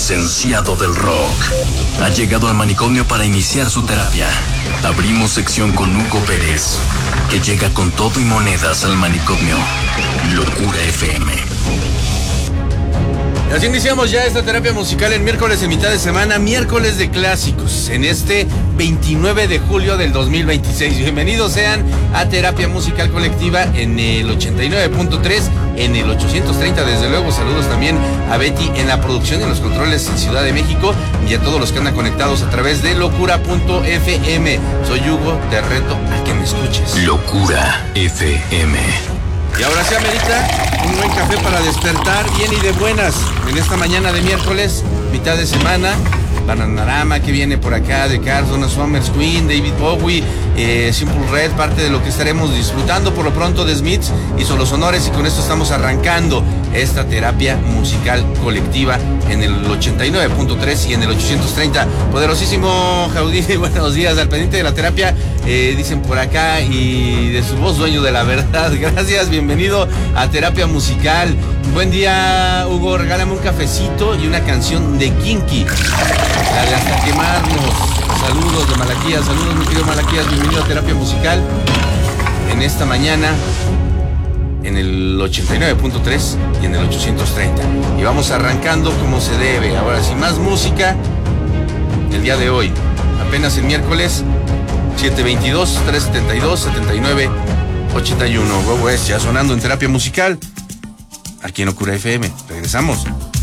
licenciado del rock, ha llegado al manicomio para iniciar su terapia. Abrimos sección con Hugo Pérez, que llega con todo y monedas al manicomio. Locura FM. Así iniciamos ya esta terapia musical en miércoles en mitad de semana, miércoles de clásicos, en este 29 de julio del 2026. Bienvenidos sean a Terapia Musical Colectiva en el 89.3, en el 830, desde luego. Saludos también a Betty en la producción y en los controles en Ciudad de México, y a todos los que andan conectados a través de locura.fm. Soy Hugo, te reto a que me escuches. Locura FM. Y ahora sí amerita un buen café para despertar bien y de buenas en esta mañana de miércoles, mitad de semana. Bananarama, que viene por acá, de Cars, Donna Summer, Queen, David Bowie, Simple Red, parte de lo que estaremos disfrutando. Por lo pronto The Smiths hizo los honores, y con esto estamos arrancando esta terapia musical colectiva en el 89.3 y en el 830. Poderosísimo Jaudí, buenos días, al pendiente de la terapia, dicen por acá, y de su voz, dueño de la verdad. Gracias, bienvenido a Terapia Musical. Buen día, Hugo, regálame un cafecito y una canción de Kinky, la de Hasta Quemarnos. Saludos de Malaquías, saludos mi querido Malaquías, bienvenido a Terapia Musical en esta mañana en el 89.3 y en el 830. Y vamos arrancando como se debe. Ahora sí, más música el día de hoy, apenas el miércoles, 722-372-7981. Huevo es ya sonando en Terapia Musical aquí en Locura FM. Regresamos.